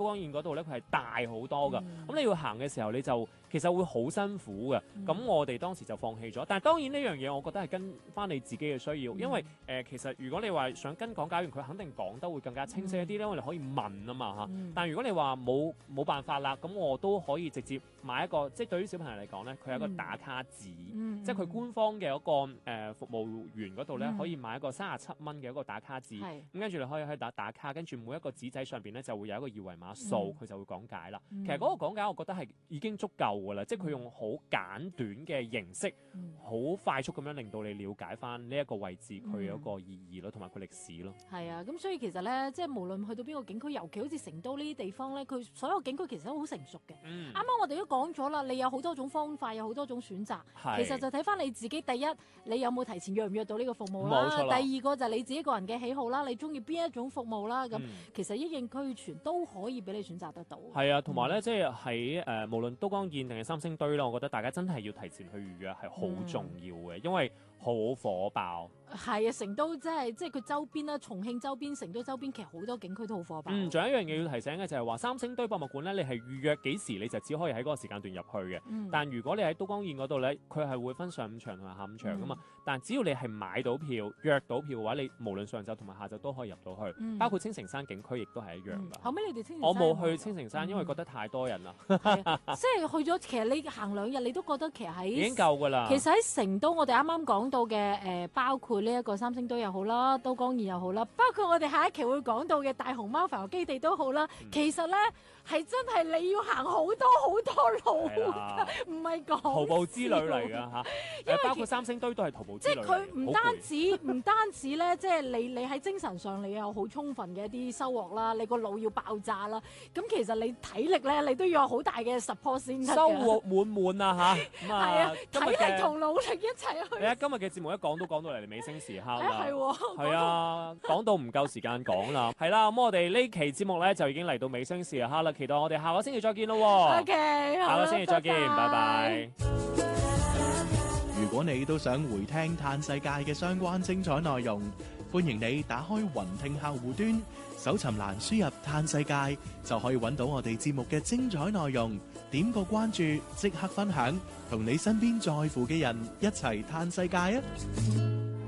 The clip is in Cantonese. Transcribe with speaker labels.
Speaker 1: 江堰嗰度咧，佢係大好多㗎。咁你要行嘅時候，你就其實會好辛苦嘅。咁我哋當時就放棄咗。但係當然呢樣嘢，我覺得係跟翻你自己嘅需要，因為其實如果你話想跟講解員，佢肯定講得會更加清晰一啲咧，我哋可以問啊嘛嚇。但係如果你話冇辦法啦，咁我都可以直接買一個，即係對於小朋友嚟講咧，佢有一個打卡紙，即係佢官方嘅一個服務員嗰度咧，可以買一個37蚊嘅一個打卡紙，咁跟住你可以打卡，跟住每一個紙仔上邊咧就會有一個二維碼掃，佢就會講解啦。其實嗰個講解我覺得係已經足夠㗎啦，即係佢用好簡短嘅形式，好快速咁樣令到你了解翻呢一個位置佢有一個意義咯，同埋佢歷史咯。
Speaker 2: 係啊，咁所以其實咧，即係無論去到邊個景區，尤其好似成都呢啲地方咧，佢所有景區其實都好成熟嘅。啱啱我哋都講咗啦，你有好多種方法，有好多種選擇。其實就睇翻你自己，第一你有冇提前約唔約到呢個服務啦？
Speaker 1: 冇錯啦。
Speaker 2: 第二個就係你自己個人嘅喜好啦，你中意邊一種服務啦？咁其實一應俱全都可以俾你選擇得到。係
Speaker 1: 啊，同埋咧，即係喺無論都江堰定係三星堆啦，我覺得大家真係要提前去預約係好重要嘅，因為好火爆。
Speaker 2: 係啊，成都即係佢周邊啦，重慶周邊、成都周邊，其實好多景區都好火爆。
Speaker 1: 仲有一樣嘢要提醒嘅就係話，三星堆博物館咧，你係預約幾時你就只可以喺嗰個時間段入去嘅。但如果你喺都江堰嗰度咧，佢係會分上午場同埋下午場噶嘛。但只要你係買到票、約到票嘅話，你無論上晝同埋下晝都可以入到去。包括青城山景區亦都係一樣㗎。
Speaker 2: 後尾你哋青城山
Speaker 1: 我冇去青城山，因為覺得太多人啦。
Speaker 2: 即係去咗，其實你行2日，你都覺得其實喺
Speaker 1: 已經夠㗎啦。
Speaker 2: 其實喺成都，我哋啱啱講到嘅包括呢一個三星堆又好啦，都江堰又好啦，包括我哋下一期會講到嘅大熊貓繁育基地都好啦。其實咧係真係你要行好多路㗎，唔係講
Speaker 1: 徒步之旅嚟㗎嚇。包括三星堆都係徒步之旅。
Speaker 2: 即係佢唔單止咧，即係你喺精神上你有好充分嘅一啲收穫啦，你個腦要爆炸啦。咁其實你體力咧，你都要有好大嘅 support 先得嘅。
Speaker 1: 收穫滿滿啊嚇！咁
Speaker 2: 啊，體力同努力一齊去。
Speaker 1: 你睇今日嘅節目一講都講到嚟尾聲時刻啦。
Speaker 2: 係
Speaker 1: 啊，講到唔夠時間講啦。係啦，咁我哋呢期節目咧就已經嚟到尾聲時刻啦。期待我哋下個星期再見咯。
Speaker 2: OK，
Speaker 1: 下個星期再見，拜拜。
Speaker 3: 如果你都想回聽嘆世界嘅相關精彩內容，歡迎你打開雲聽客戶端，搜尋欄輸入嘆世界，就可以揾到我哋節目嘅精彩內容。點個關注，即刻分享，同你身邊在乎嘅人一齊嘆世界啊！